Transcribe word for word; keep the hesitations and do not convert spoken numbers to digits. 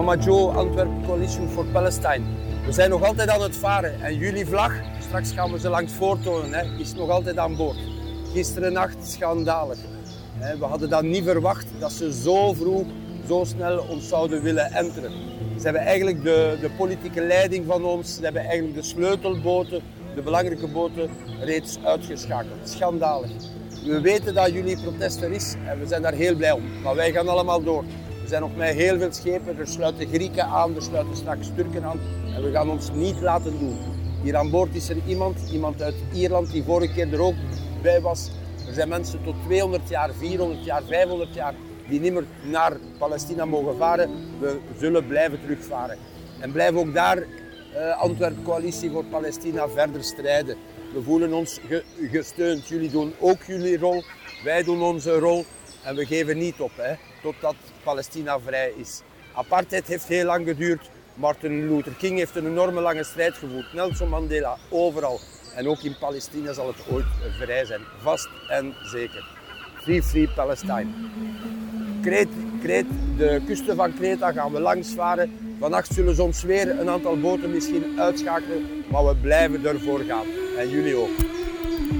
Mama Joe, Antwerp Coalition for Palestine. We zijn nog altijd aan het varen en jullie vlag, straks gaan we ze langs voortonen, hè, is nog altijd aan boord. Gisteren nacht schandalig. We hadden dat niet verwacht dat ze zo vroeg, zo snel ons zouden willen enteren. Ze hebben eigenlijk de, de politieke leiding van ons, ze hebben eigenlijk de sleutelboten, de belangrijke boten reeds uitgeschakeld. Schandalig. We weten dat jullie protest er is en we zijn daar heel blij om. Maar wij gaan allemaal door. We zijn nog met heel veel schepen, er sluiten Grieken aan, er sluiten straks Turken aan. En we gaan ons niet laten doen. Hier aan boord is er iemand, iemand uit Ierland die vorige keer er ook bij was. Er zijn mensen tot tweehonderd jaar, vierhonderd jaar, vijfhonderd jaar die niet meer naar Palestina mogen varen. We zullen blijven terugvaren. En blijven ook daar uh, Antwerp Coalitie voor Palestina verder strijden. We voelen ons ge- gesteund. Jullie doen ook jullie rol, wij doen onze rol. En we geven niet op, hè, totdat Palestina vrij is. Apartheid heeft heel lang geduurd. Martin Luther King heeft een enorme lange strijd gevoerd. Nelson Mandela, overal. En ook in Palestina zal het ooit vrij zijn. Vast en zeker. Free, free Palestine. Kreet, Kreet, de kusten van Kreta gaan we langs varen. Vannacht zullen ze ons weer een aantal boten misschien uitschakelen. Maar we blijven ervoor gaan. En jullie ook.